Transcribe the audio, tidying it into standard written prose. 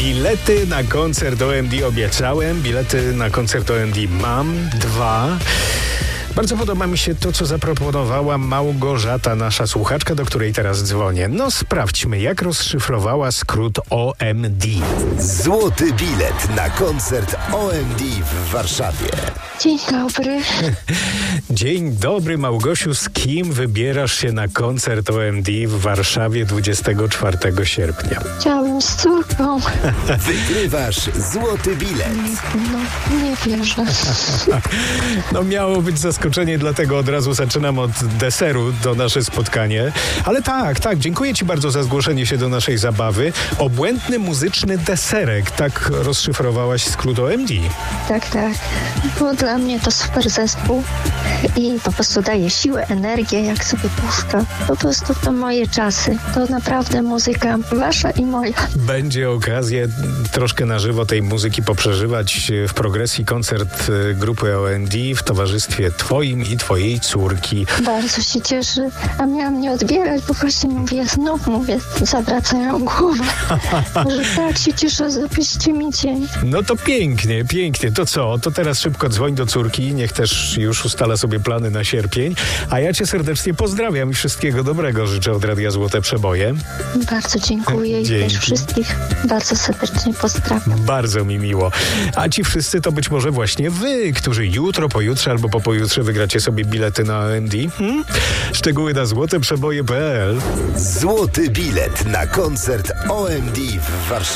Bilety na koncert OMD obiecałem, bilety na koncert OMD mam 2. Bardzo podoba mi się to, co zaproponowała Małgorzata, nasza słuchaczka, do której teraz dzwonię. No sprawdźmy, jak rozszyfrowała skrót OMD. Złoty bilet na koncert OMD w Warszawie. Dzień dobry. Dzień dobry, Małgosiu. Z kim wybierasz się na koncert OMD w Warszawie 24 sierpnia? Chciałabym z córką. Wygrywasz złoty bilet. No, nie wierzę. No miało być zaskoczenie, dlatego od razu zaczynam od deseru to nasze spotkanie. Ale tak, dziękuję Ci bardzo za zgłoszenie się do naszej zabawy. Obłędny muzyczny deserek, tak rozszyfrowałaś skrót OMD. Tak. Bo dla mnie to super zespół i po prostu daje siłę, energię, jak sobie puszczę. Po prostu to moje czasy. To naprawdę muzyka wasza i moja. Będzie okazja troszkę na żywo tej muzyki poprzeżywać w progresji koncert grupy OMD w towarzystwie Twoim i Twojej córki. Bardzo się cieszę, a miałam nie odbierać, bo właśnie mówię, zawracają głowę. Że tak się cieszę, zapiszcie mi dzień. No to pięknie. To co? To teraz szybko dzwoń do córki, niech też już ustala sobie plany na sierpień, a ja Cię serdecznie pozdrawiam i wszystkiego dobrego życzę od Radia Złote Przeboje. Bardzo dziękuję i Dzięki. też wszystkich bardzo serdecznie pozdrawiam. Bardzo mi miło. A ci wszyscy to być może właśnie wy, którzy jutro, pojutrze albo po pojutrze wygracie sobie bilety na OMD. Szczegóły na złoteprzeboje.pl. Złoty bilet na koncert OMD w Warszawie.